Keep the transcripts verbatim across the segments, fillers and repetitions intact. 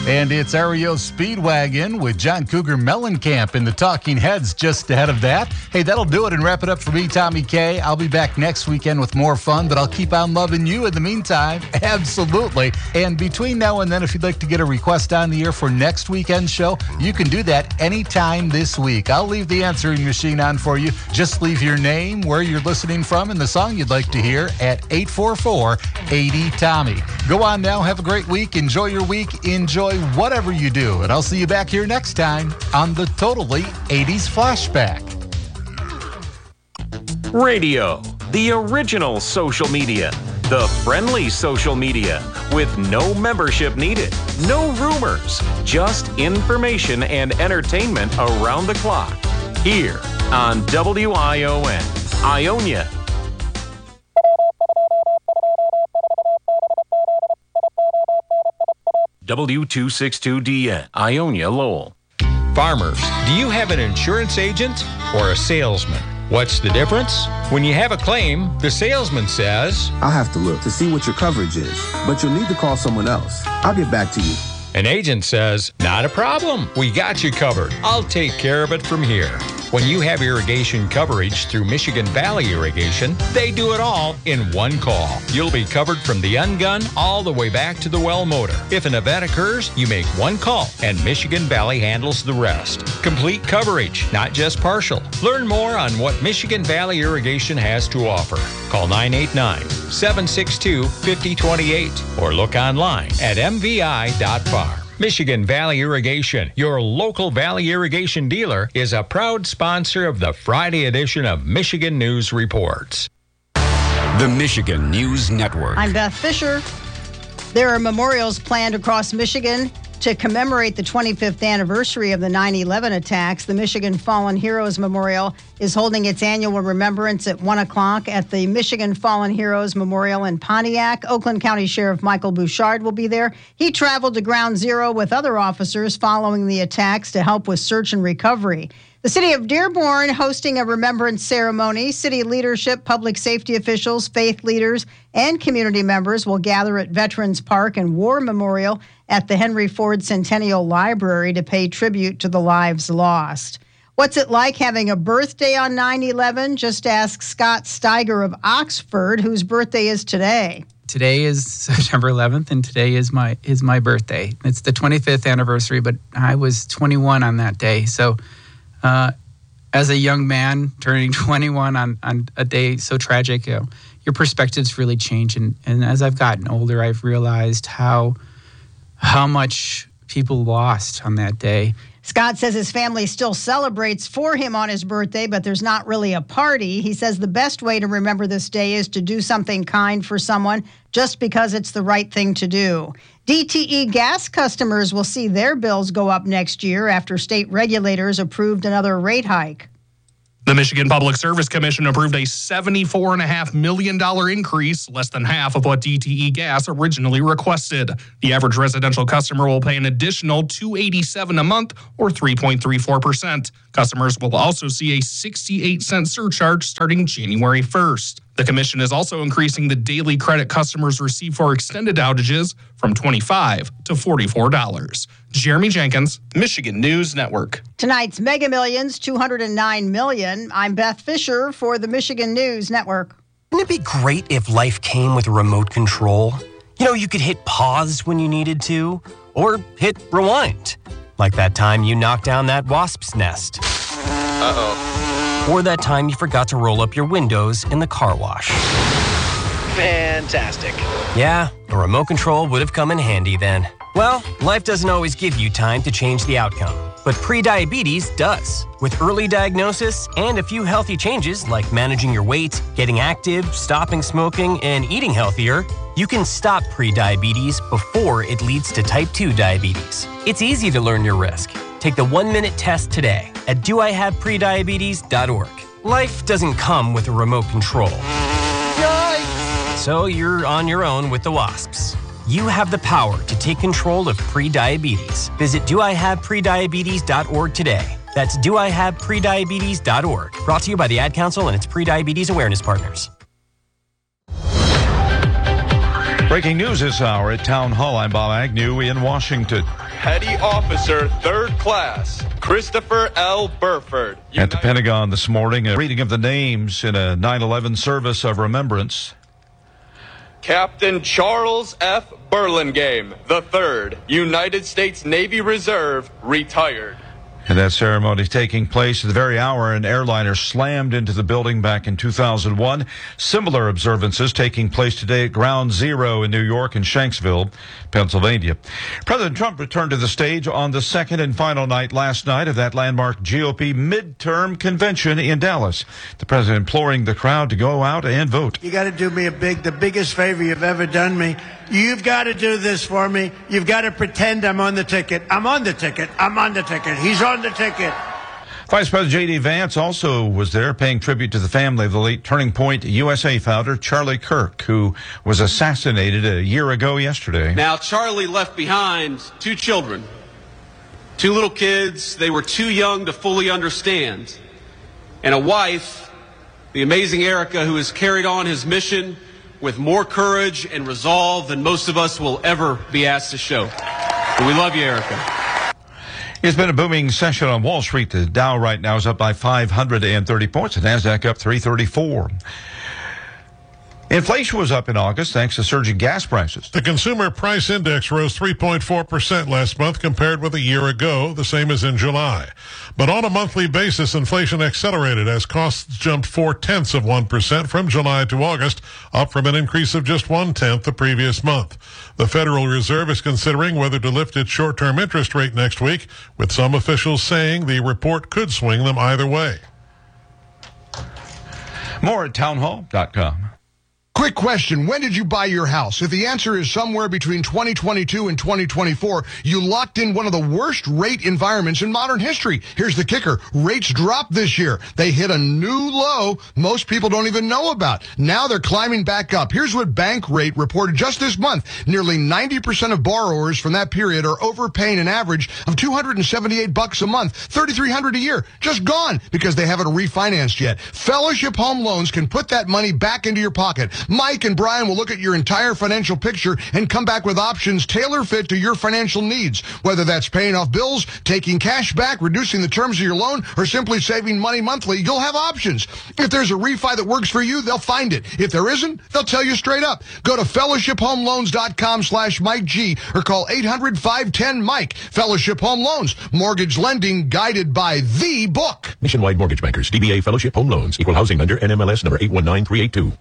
And it's R E O Speedwagon with John Cougar Mellencamp in the Talking Heads just ahead of that. Hey, that'll do it and wrap it up for me, Tommy K. I'll be back next weekend with more fun, but I'll keep on loving you in the meantime. Absolutely. And between now and then, if you'd like to get a request on the air for next weekend's show, you can do that anytime this week. I'll leave the answering machine on for you. Just leave your name, where you're listening from, and the song you'd like to hear at eight four four, eight zero, Tommy. Go on now. Have a great week. Enjoy your week. Enjoy whatever you do. And I'll see you back here next time on the Totally eighties Flashback. Radio, the original social media, the friendly social media, with no membership needed, no rumors, just information and entertainment around the clock. Here on W I O N, Ionia. W two sixty-two D N, Ionia, Lowell. Farmers, do you have an insurance agent or a salesman? What's the difference? When you have a claim, the salesman says, I'll have to look to see what your coverage is, but you'll need to call someone else. I'll get back to you. An agent says, not a problem. We got you covered. I'll take care of it from here. When you have irrigation coverage through Michigan Valley Irrigation, they do it all in one call. You'll be covered from the ungun all the way back to the well motor. If an event occurs, you make one call, and Michigan Valley handles the rest. Complete coverage, not just partial. Learn more on what Michigan Valley Irrigation has to offer. Call nine eight nine, seven six two, five zero two eight or look online at m v i dot farm. Michigan Valley Irrigation, your local Valley Irrigation dealer, is a proud sponsor of the Friday edition of Michigan News Reports. The Michigan News Network. I'm Beth Fisher. There are memorials planned across Michigan to commemorate the twenty-fifth anniversary of the nine eleven attacks. The Michigan Fallen Heroes Memorial is holding its annual remembrance at one o'clock at the Michigan Fallen Heroes Memorial in Pontiac. Oakland County Sheriff Michael Bouchard will be there. He traveled to Ground Zero with other officers following the attacks to help with search and recovery. The city of Dearborn hosting a remembrance ceremony. City leadership, public safety officials, faith leaders, and community members will gather at Veterans Park and War Memorial at the Henry Ford Centennial Library to pay tribute to the lives lost. What's it like having a birthday on nine eleven? Just ask Scott Steiger of Oxford, whose birthday is today. Today is September eleventh, and today is my is my birthday. It's the twenty-fifth anniversary, but I was twenty-one on that day. So uh, as a young man turning twenty-one on, on a day so tragic, you know, your perspectives really change. And, and as I've gotten older, I've realized how how much people lost on that day. Scott says his family still celebrates for him on his birthday, but there's not really a party. He says the best way to remember this day is to do something kind for someone just because it's the right thing to do. D T E gas customers will see their bills go up next year after state regulators approved another rate hike. The Michigan Public Service Commission approved a seventy-four point five million dollars increase, less than half of what D T E Gas originally requested. The average residential customer will pay an additional two hundred eighty-seven dollars a month, or three point three four percent. Customers will also see a sixty-eight cent surcharge starting January first. The commission is also increasing the daily credit customers receive for extended outages from twenty-five dollars to forty-four dollars. Jeremy Jenkins, Michigan News Network. Tonight's Mega Millions, two hundred nine million dollars. I'm Beth Fisher for the Michigan News Network. Wouldn't it be great if life came with a remote control? You know, you could hit pause when you needed to, or hit rewind. Like that time you knocked down that wasp's nest. Uh-oh. Or that time you forgot to roll up your windows in the car wash. Fantastic. Yeah, a remote control would have come in handy then. Well, life doesn't always give you time to change the outcome, but prediabetes does. With early diagnosis and a few healthy changes like managing your weight, getting active, stopping smoking, and eating healthier, you can stop prediabetes before it leads to type two diabetes. It's easy to learn your risk. Take the one-minute test today at do I have prediabetes dot org. Life doesn't come with a remote control. Yikes! So you're on your own with the wasps. You have the power to take control of prediabetes. Visit do I have prediabetes dot org today. That's do I have prediabetes dot org. Brought to you by the Ad Council and its Prediabetes Awareness Partners. Breaking news this hour at Town Hall. I'm Bob Agnew in Washington. Petty Officer, third Class, Christopher L. Burford. At the Pentagon this morning, a reading of the names in a nine eleven service of remembrance. Captain Charles F. Burlingame, the third, United States Navy Reserve, retired. And that ceremony taking place at the very hour an airliner slammed into the building back in two thousand one. Similar observances taking place today at Ground Zero in New York and Shanksville, Pennsylvania. President Trump returned to the stage on the second and final night last night of that landmark G O P midterm convention in Dallas. The president imploring the crowd to go out and vote. You got to do me a big, the biggest favor you've ever done me. You've got to do this for me. You've got to pretend I'm on the ticket. I'm on the ticket. I'm on the ticket. He's on the ticket. Vice President J D. Vance also was there paying tribute to the family of the late Turning Point U S A founder Charlie Kirk, who was assassinated a year ago yesterday. Now, Charlie left behind two children, two little kids. They were too young to fully understand. And a wife, the amazing Erica, who has carried on his mission with more courage and resolve than most of us will ever be asked to show. And we love you, Erica. It's been a booming session on Wall Street. The Dow right now is up by five hundred thirty points. The NASDAQ up three thirty-four. Inflation was up in August thanks to surging gas prices. The Consumer Price Index rose three point four percent last month compared with a year ago, the same as in July. But on a monthly basis, inflation accelerated as costs jumped four-tenths of one percent from July to August, up from an increase of just one-tenth the previous month. The Federal Reserve is considering whether to lift its short-term interest rate next week, with some officials saying the report could swing them either way. More at townhall dot com. Quick question. When did you buy your house? If the answer is somewhere between twenty twenty-two and twenty twenty-four, you locked in one of the worst rate environments in modern history. Here's the kicker. Rates dropped this year. They hit a new low most people don't even know about. Now they're climbing back up. Here's what Bankrate reported just this month. Nearly ninety percent of borrowers from that period are overpaying an average of two hundred seventy-eight bucks a month, thirty-three hundred a year. Just gone because they haven't refinanced yet. Fellowship Home Loans can put that money back into your pocket. Mike and Brian will look at your entire financial picture and come back with options tailor-fit to your financial needs. Whether that's paying off bills, taking cash back, reducing the terms of your loan, or simply saving money monthly, you'll have options. If there's a refi that works for you, they'll find it. If there isn't, they'll tell you straight up. Go to fellowship home loans dot com slash Mike G or call eight hundred, five one zero, Mike. Fellowship Home Loans. Mortgage lending guided by the book. Nationwide Mortgage Bankers, D B A Fellowship Home Loans, Equal Housing Lender, N M L S number eight one nine three eight two.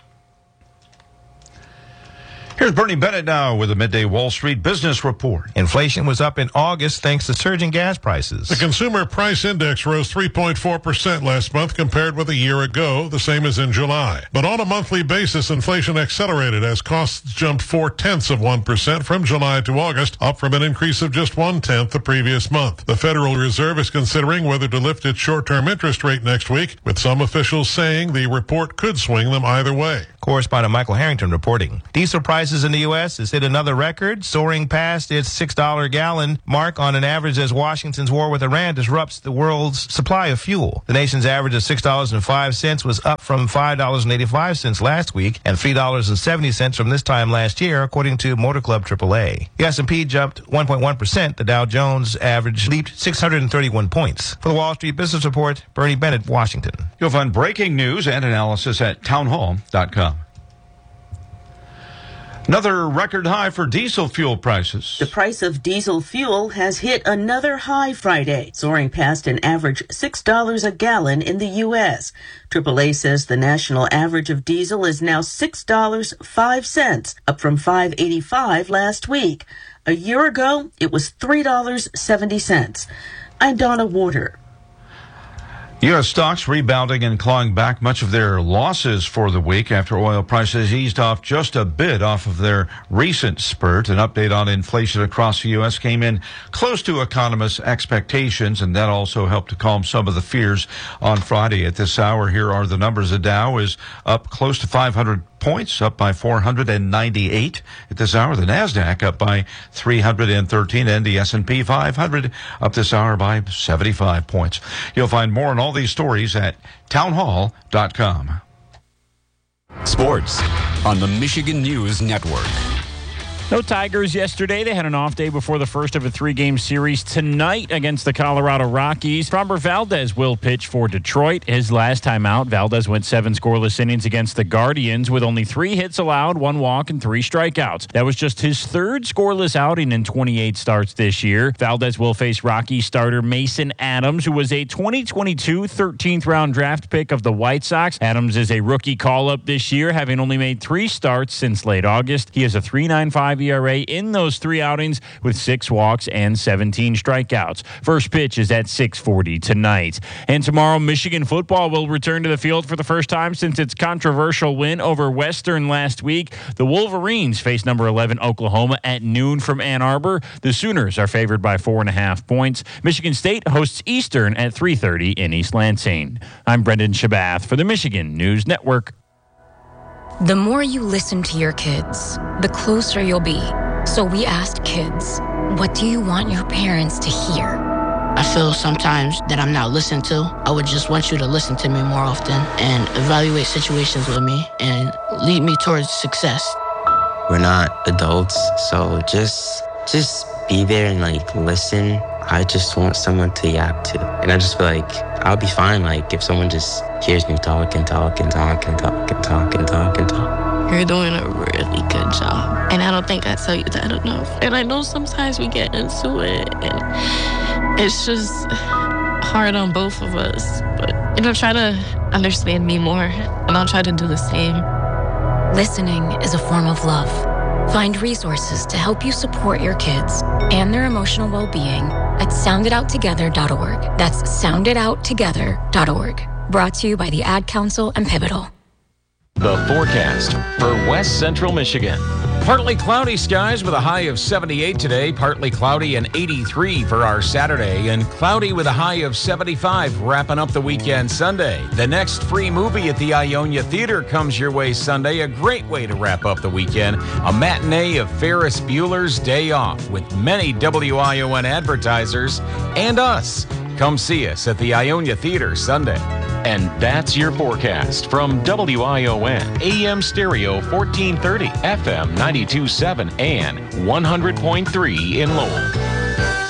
Here's Bernie Bennett now with a midday Wall Street business report. Inflation was up in August thanks to surging gas prices. The Consumer Price Index rose three point four percent last month compared with a year ago, the same as in July. But on a monthly basis, inflation accelerated as costs jumped four-tenths of one percent from July to August, up from an increase of just one-tenth the previous month. The Federal Reserve is considering whether to lift its short-term interest rate next week, with some officials saying the report could swing them either way. Correspondent Michael Harrington reporting. Diesel prices in the U S has hit another record, soaring past its six dollars a gallon mark on an average as Washington's war with Iran disrupts the world's supply of fuel. The nation's average of six dollars and five cents was up from five dollars and eighty-five cents last week and three dollars and seventy cents from this time last year, according to Motor Club triple A. The S and P jumped one point one percent. The Dow Jones average leaped six hundred thirty-one points. For the Wall Street Business Report, Bernie Bennett, Washington. You'll find breaking news and analysis at townhall dot com. Another record high for diesel fuel prices. The price of diesel fuel has hit another high Friday, soaring past an average six dollars a gallon in the U S. triple A says the national average of diesel is now six dollars and five cents, up from five dollars and eighty-five cents last week. A year ago, it was three dollars and seventy cents. I'm Donna Warder. U S stocks rebounding and clawing back much of their losses for the week after oil prices eased off just a bit off of their recent spurt. An update on inflation across the U S came in close to economists' expectations, and that also helped to calm some of the fears on Friday. At this hour, here are the numbers. The Dow is up close to five hundred points, up by four hundred ninety-eight at this hour. The NASDAQ up by three hundred thirteen, and the S and P five hundred up this hour by seventy-five points. You'll find more on all these stories at townhall dot com. Sports on the Michigan News Network. No Tigers yesterday. They had an off day before the first of a three-game series tonight against the Colorado Rockies. Framber Valdez will pitch for Detroit. His last time out, Valdez went seven scoreless innings against the Guardians with only three hits allowed, one walk, and three strikeouts. That was just his third scoreless outing in twenty-eight starts this year. Valdez will face Rockies starter Mason Adams, who was a twenty twenty-two thirteenth round draft pick of the White Sox. Adams is a rookie call-up this year, having only made three starts since late August. He has a three point nine five E R A in those three outings with six walks and seventeen strikeouts. First pitch is at six forty tonight. And tomorrow, Michigan football will return to the field for the first time since its controversial win over Western last week. The Wolverines face number eleven Oklahoma at noon from Ann Arbor. The Sooners are favored by four and a half points. Michigan State hosts Eastern at three thirty in East Lansing. I'm Brendan Shabath for the Michigan News Network. The more you listen to your kids, the closer you'll be. So we asked kids, what do you want your parents to hear? I feel sometimes that I'm not listened to. I would just want you to listen to me more often and evaluate situations with me and lead me towards success. We're not adults, so just just be there and like listen. I just want someone to yap to. And I just feel like I'll be fine like if someone just hears me talk and talk and talk and talk and talk and talk and talk. You're doing a really good job. And I don't think I tell you that enough. And I know sometimes we get into it and it's just hard on both of us. But, you know, try to understand me more and I'll try to do the same. Listening is a form of love. Find resources to help you support your kids and their emotional well-being at sound it out together dot org. That's sound it out together dot org. Brought to you by the Ad Council and Pivotal. The forecast for West Central Michigan. Partly cloudy skies with a high of seventy-eight today, partly cloudy and eighty-three for our Saturday, and cloudy with a high of seventy-five wrapping up the weekend Sunday. The next free movie at the Ionia Theater comes your way Sunday, a great way to wrap up the weekend. A matinee of Ferris Bueller's Day Off with many W I O N advertisers and us. Come see us at the Ionia Theater Sunday. And that's your forecast from W I O N, A M Stereo fourteen thirty, F M ninety-two point seven, and one hundred point three in Lowell.